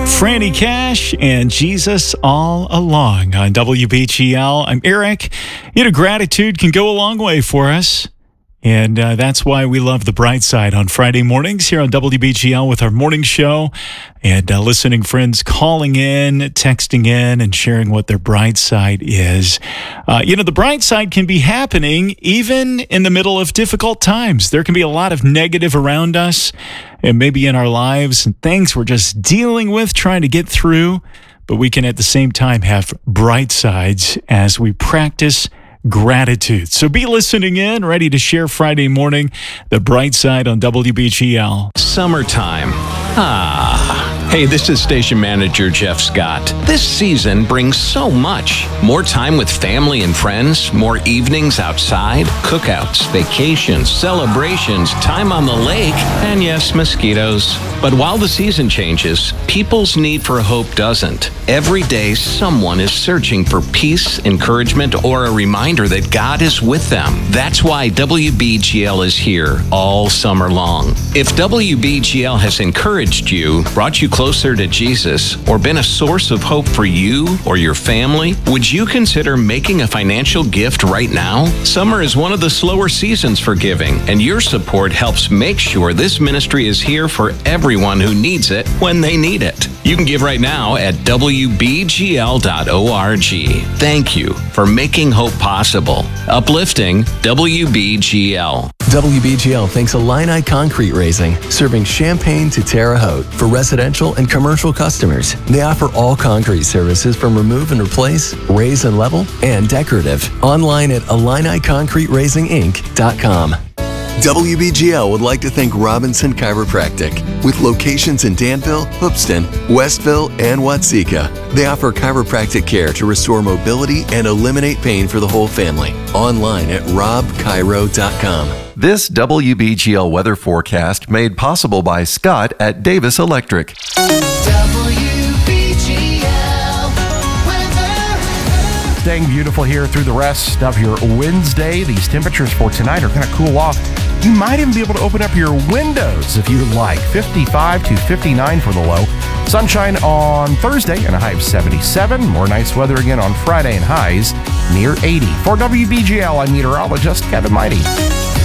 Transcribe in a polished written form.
Franny Cash and Jesus All Along on WBGL. I'm Eric. Gratitude can go a long way for us. And that's why we love the bright side on Friday mornings here on WBGL with our morning show. And listening friends calling in, texting in, and sharing what their bright side is. The bright side can be happening even in the middle of difficult times. There can be a lot of negative around us and maybe in our lives and things we're just dealing with, trying to get through. But we can at the same time have bright sides as we practice gratitude. So be listening in, ready to share Friday morning, the bright side on WBGL. Summertime. Hey, this is station manager Jeff Scott. This season brings so much. More time with family and friends, more evenings outside, cookouts, vacations, celebrations, time on the lake, and yes, mosquitoes. But while the season changes, people's need for hope doesn't. Every day, someone is searching for peace, encouragement, or a reminder that God is with them. That's why WBGL is here all summer long. If WBGL has encouraged you, brought you closer to Jesus, or been a source of hope for you or your family, would you consider making a financial gift right now? Summer is one of the slower seasons for giving, and your support helps make sure this ministry is here for everyone who needs it when they need it. You can give right now at WBGL.org. Thank you for making hope possible. Uplifting WBGL. WBGL thanks Illini Concrete Raising, serving Champaign to Terre Haute for residential and commercial customers. They offer all concrete services from remove and replace, raise and level, and decorative. Online at IlliniConcreteRaisingInc.com. WBGL would like to thank Robinson Chiropractic, with locations in Danville, Hoopeston, Westville, and Watseka. They offer chiropractic care to restore mobility and eliminate pain for the whole family. Online at robchiro.com. This WBGL weather forecast made possible by Scott at Davis Electric. Staying beautiful here through the rest of your Wednesday. These temperatures for tonight are going to cool off. You might even be able to open up your windows if you like. 55 to 59 for the low. Sunshine on Thursday and a high of 77. More nice weather again on Friday and highs near 80. For WBGL, I'm meteorologist Kevin Mighty.